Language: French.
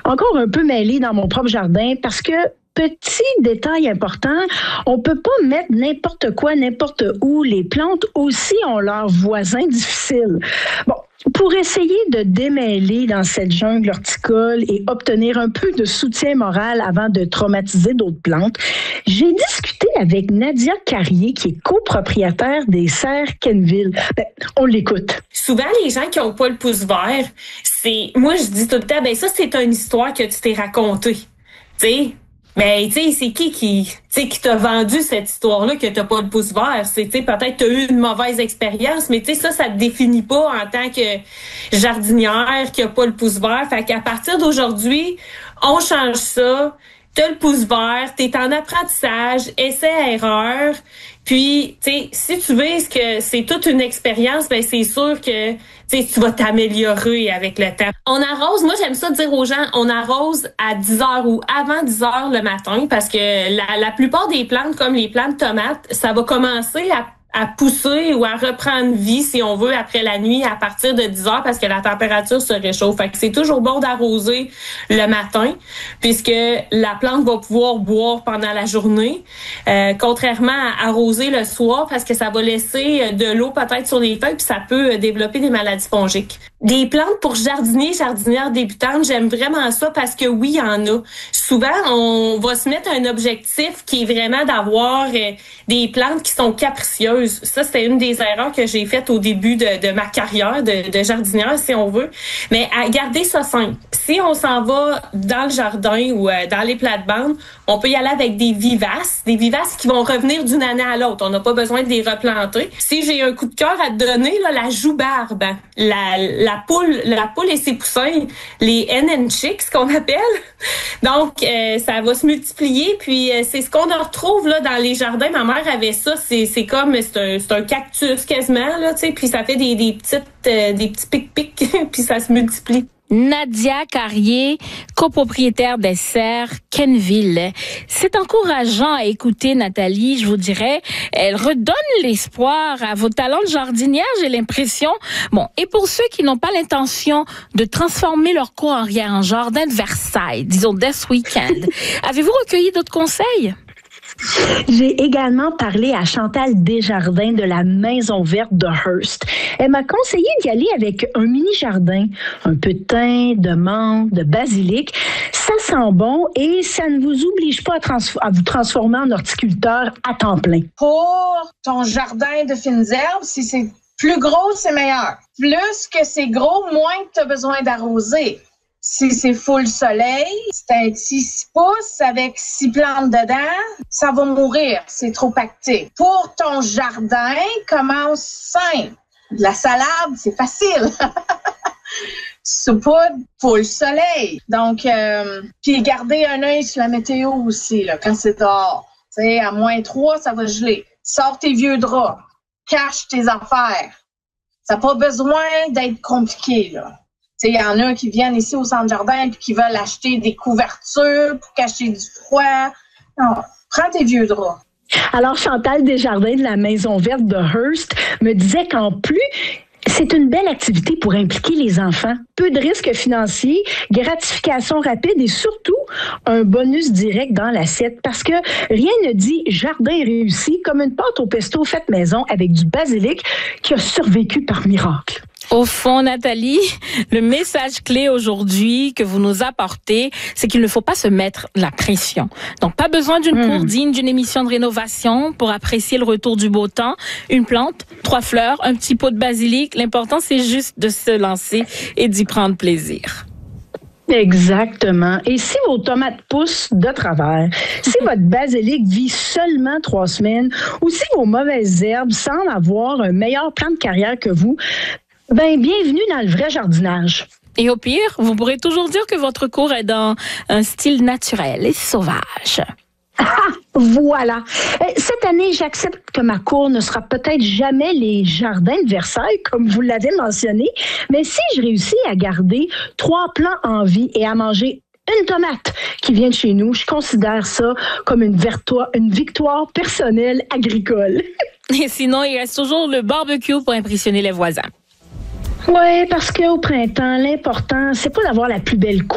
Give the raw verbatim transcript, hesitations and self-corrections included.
encore un peu mêlée dans mon propre jardin parce que petit détail important, on peut pas mettre n'importe quoi, n'importe où. Les plantes aussi ont leurs voisins difficiles. Bon, pour essayer de démêler dans cette jungle horticole et obtenir un peu de soutien moral avant de traumatiser d'autres plantes, j'ai discuté avec Nadia Carrier, qui est copropriétaire des serres Kenville. Ben, on l'écoute. Souvent, les gens qui n'ont pas le pouce vert, c'est... Moi, je dis tout le temps, ben ça, c'est une histoire que tu t'es racontée. Tu sais? Mais, tu sais, c'est qui qui, tu sais, qui t'a vendu cette histoire-là que t'as pas le pouce vert? C'est, tu sais, peut-être t'as eu une mauvaise expérience, mais tu sais, ça, ça te définit pas en tant que jardinière qui a pas le pouce vert. Fait qu'à partir d'aujourd'hui, on change ça. T'as le pouce vert, t'es en apprentissage, essai-erreur. Puis, tu sais, si tu veux que c'est toute une expérience, ben c'est sûr que tu sais, tu vas t'améliorer avec le temps. On arrose, moi j'aime ça dire aux gens, on arrose à dix heures ou avant dix heures le matin parce que la, la plupart des plantes, comme les plantes tomates, ça va commencer à à pousser ou à reprendre vie, si on veut, après la nuit à partir de dix heures parce que la température se réchauffe. Fait que c'est toujours bon d'arroser le matin puisque la plante va pouvoir boire pendant la journée, euh, contrairement à arroser le soir parce que ça va laisser de l'eau peut-être sur les feuilles puis ça peut développer des maladies fongiques. Des plantes pour jardiniers, jardinières débutantes, j'aime vraiment ça parce que oui, il y en a. Souvent, on va se mettre un objectif qui est vraiment d'avoir euh, des plantes qui sont capricieuses. Ça, c'était une des erreurs que j'ai faites au début de, de ma carrière de, de jardinière, si on veut. Mais à garder ça simple. Si on s'en va dans le jardin ou euh, dans les plates-bandes, on peut y aller avec des vivaces, des vivaces qui vont revenir d'une année à l'autre. On n'a pas besoin de les replanter. Si j'ai un coup de cœur à te donner, là, la joue-barbe, la, la poule, la poule et ses poussins, les hen and chicks, ce qu'on appelle. Donc, euh, ça va se multiplier. Puis, euh, c'est ce qu'on retrouve là dans les jardins. Ma mère avait ça. C'est, c'est comme c'est un, c'est un cactus quasiment là, tu sais. Puis ça fait des, des petites, euh, des petits pic-pic. Puis ça se multiplie. Nadia Carrier, copropriétaire des serres Kenville. C'est encourageant à écouter, Nathalie, je vous dirais. Elle redonne l'espoir à vos talents de jardinière, j'ai l'impression. Bon, et pour ceux qui n'ont pas l'intention de transformer leur cour arrière en jardin de Versailles, disons dès ce week-end, avez-vous recueilli d'autres conseils? J'ai également parlé à Chantal Desjardins de la Maison Verte de Hearst. Elle m'a conseillé d'y aller avec un mini-jardin, un peu de thym, de menthe, de basilic. Ça sent bon et ça ne vous oblige pas à, trans- à vous transformer en horticulteur à temps plein. Pour ton jardin de fines herbes, si c'est plus gros, c'est meilleur. Plus que c'est gros, moins que tu as besoin d'arroser. Si c'est full soleil, c'est un petit six pouces avec six plantes dedans, ça va mourir, c'est trop pacté. Pour ton jardin, commence simple. De la salade, c'est facile. Saupoudre, full soleil. Donc, euh, puis garder un œil sur la météo aussi, là, quand c'est dehors. Tu sais, à moins trois, ça va geler. Sors tes vieux draps. Cache tes affaires. Ça n'a pas besoin d'être compliqué, là. Il y en a qui viennent ici au centre jardin et qui veulent acheter des couvertures pour cacher du froid. Non, prends tes vieux draps. Alors, Chantal Desjardins de la Maison Verte de Hearst me disait qu'en plus, c'est une belle activité pour impliquer les enfants. Peu de risques financiers, gratification rapide et surtout un bonus direct dans l'assiette parce que rien ne dit jardin réussi comme une pâte au pesto faite maison avec du basilic qui a survécu par miracle. Au fond, Nathalie, le message clé aujourd'hui que vous nous apportez, c'est qu'il ne faut pas se mettre la pression. Donc, pas besoin d'une mmh. cour digne d'une émission de rénovation pour apprécier le retour du beau temps. Une plante, trois fleurs, un petit pot de basilic. L'important, c'est juste de se lancer et d'y prendre plaisir. Exactement. Et si vos tomates poussent de travers, si votre basilic vit seulement trois semaines, ou si vos mauvaises herbes semblent avoir un meilleur plan de carrière que vous, ben, bienvenue dans le vrai jardinage. Et au pire, vous pourrez toujours dire que votre cour est dans un style naturel et sauvage. Ah, voilà. Cette année, j'accepte que ma cour ne sera peut-être jamais les jardins de Versailles, comme vous l'avez mentionné, mais si je réussis à garder trois plants en vie et à manger une tomate qui vient de chez nous, je considère ça comme une, vertoire, une victoire personnelle agricole. Et sinon, il reste toujours le barbecue pour impressionner les voisins. Oui, parce qu'au printemps, l'important, c'est pas d'avoir la plus belle cour.